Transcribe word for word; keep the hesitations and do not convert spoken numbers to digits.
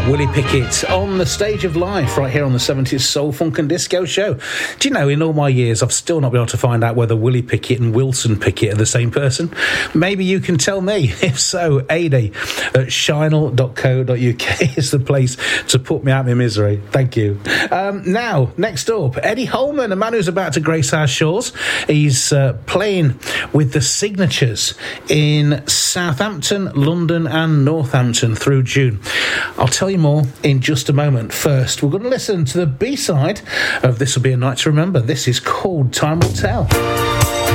Willie Pickett on the stage of life right here on the seventies Soul, Funk and Disco Show. Do you know, in all my years, I've still not been able to find out whether Willie Pickett and Wilson Pickett are the same person. Maybe you can tell me. If so, A D at shinel dot co dot uk is the place to put me out of my misery. Thank you. Um, now, next up, Eddie Holman, a man who's about to grace our shores. He's uh, playing with the Signatures in Southampton, London and Northampton through June. I'll tell you more in just a moment. First, we're going to listen to the B-side of This Will Be a Night to Remember. This is called Time Will Tell.